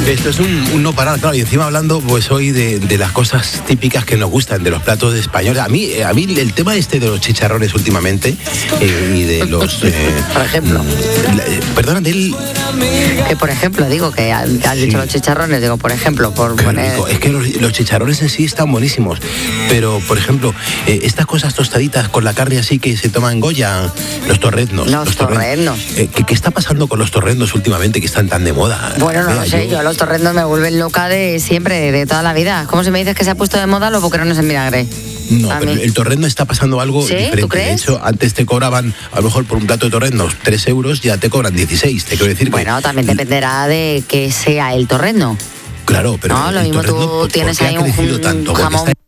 Esto es un no parar, claro, y encima hablando pues hoy de las cosas típicas que nos gustan, de los platos españoles. A mí el tema de los chicharrones últimamente y de los... por ejemplo. Perdona, Que por ejemplo, digo, que has dicho los chicharrones, digo, por ejemplo, por poner... Es que los chicharrones en sí están buenísimos, pero por ejemplo, estas cosas tostaditas con la carne así que se toma en Goya, los torreznos. Los torreznos. ¿Qué está pasando con los torreznos últimamente que están tan de moda? Bueno, no lo sé, yo los torreznos me vuelven loca de siempre, de toda la vida. ¿Cómo se me dices que se ha puesto de moda los boquerones en vinagre? No, pero el torrezno está pasando algo diferente. ¿Tú crees? De hecho, antes te cobraban, a lo mejor por un plato de torreznos, 3 euros, ya te cobran 16. Te quiero decir bueno, también dependerá de que sea el torrezno. Claro, pero no, lo mismo tú tienes ahí un jamón